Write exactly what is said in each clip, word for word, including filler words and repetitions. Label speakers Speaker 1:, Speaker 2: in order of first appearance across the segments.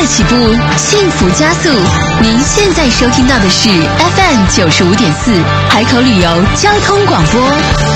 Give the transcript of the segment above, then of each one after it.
Speaker 1: 起步，幸福加速。您现在收听到的是 F M 九十五点四海口旅游交通广播。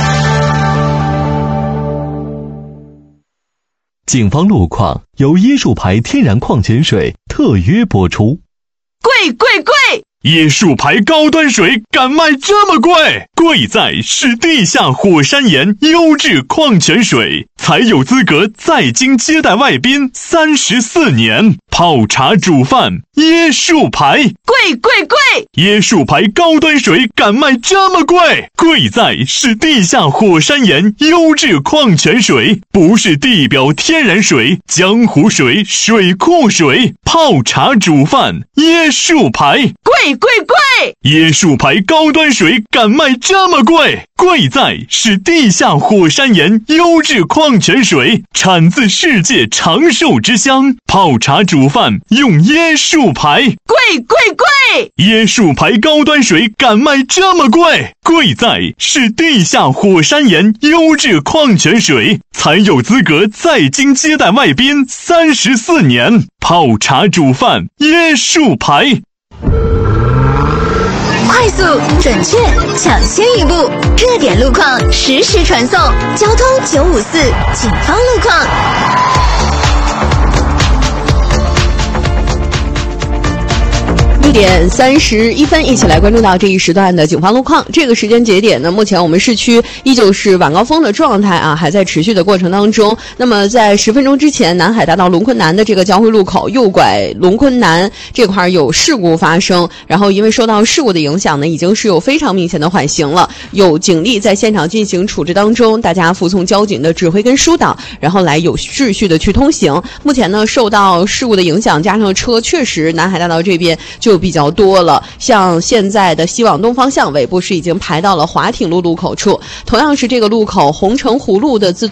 Speaker 2: 警方路况由椰树牌天然矿泉水特约播出。
Speaker 3: 贵贵贵！
Speaker 4: 椰树牌高端水敢卖这么贵？贵在是地下火山岩优质矿泉水，才有资格在京接待外宾三十四年。泡茶煮饭，椰树牌，
Speaker 3: 贵贵贵！
Speaker 4: 椰树牌高端水敢卖这么贵？贵在是地下火山岩优质矿泉水，不是地表天然水、江湖水、水库水。泡茶煮饭，椰树牌，
Speaker 3: 贵贵贵！
Speaker 4: 椰树牌高端水敢卖这么贵？贵在是地下火山岩优质矿泉水，产自世界长寿之乡。泡茶煮饭用椰树牌，
Speaker 3: 贵贵贵！
Speaker 4: 椰树牌高端水敢卖这么贵？贵在是地下火山岩优质矿泉水，才有资格在京接待外宾三十四年。泡茶煮饭，椰树牌。
Speaker 1: 快速、准确、抢先一步，热点路况实时传送。交通九五四，警方路况。
Speaker 3: 六点三十一分，一起来关注到这一时段的警方路况。这个时间节点呢，目前我们市区依旧是晚高峰的状态啊，还在持续的过程当中。那么在十分钟之前，南海大道龙昆南的这个交汇路口右拐龙昆南这块有事故发生，然后因为受到事故的影响呢，已经是有非常明显的缓行了，有警力在现场进行处置当中，大家服从交警的指挥跟疏导，然后来有秩序的去通行。目前呢，受到事故的影响，加上车确实南海大道这边就比较多了，像现在的西往东方向尾部是已经排到了华挺路路口处，同样是这个路口红城湖路的自